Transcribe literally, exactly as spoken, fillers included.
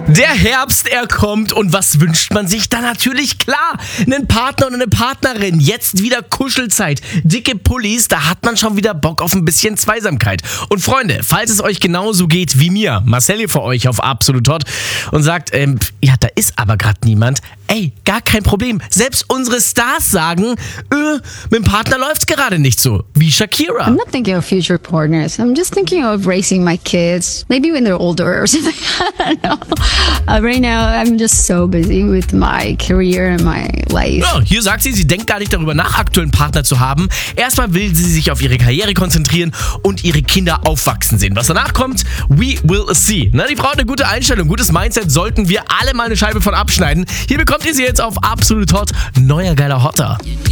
Der Herbst, er kommt und was wünscht man sich? Da natürlich klar, einen Partner und eine Partnerin. Jetzt wieder Kuschelzeit, dicke Pullis, da hat man schon wieder Bock auf ein bisschen Zweisamkeit. Und Freunde, falls es euch genauso geht wie mir, Marcel hier für euch auf Absolut Hot und sagt, ähm, ja, da ist aber gerade niemand. Ey, gar kein Problem. Selbst unsere Stars sagen, äh, mit dem Partner läuft's gerade nicht so. Wie Shakira. I'm not thinking of future partners. I'm just thinking of raising my kids. Maybe when they're older or something. I don't know. Uh, right now, I'm just so busy with my career and my life. Ja, hier sagt sie, sie denkt gar nicht darüber nach, aktuellen Partner zu haben. Erstmal will sie sich auf ihre Karriere konzentrieren und ihre Kinder aufwachsen sehen. Was danach kommt, we will see. Na, die Frau hat eine gute Einstellung, gutes Mindset, sollten wir alle mal eine Scheibe von abschneiden. Hier bekommt ihr sie jetzt auf Absolut Hot. Neuer geiler Hotter.